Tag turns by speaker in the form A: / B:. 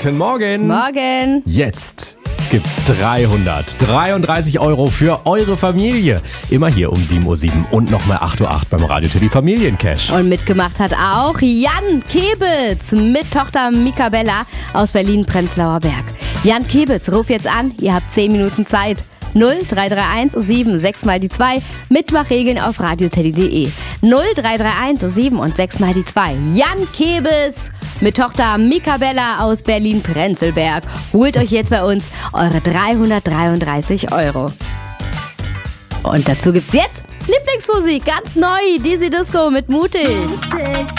A: Guten Morgen.
B: Morgen.
A: Jetzt gibt's 333 € für eure Familie. Immer hier um 7:07 Uhr und nochmal 8:08 Uhr beim Radio Teddy Familiencash.
B: Und mitgemacht hat auch Jan Kebitz mit Tochter Mikabella aus Berlin-Prenzlauer Berg. Jan Kebitz, ruf jetzt an, ihr habt 10 Minuten Zeit. 0331 7 6 mal die 2. Mitmachregeln auf radioteddy.de. 0331 7 und 6 mal die 2. Jan Kebitz mit Tochter Mikabella aus Berlin-Prenzlberg. Holt euch jetzt bei uns eure 333 €. Und dazu gibt's jetzt Lieblingsmusik, ganz neu, Dizzy Disco mit Mutig.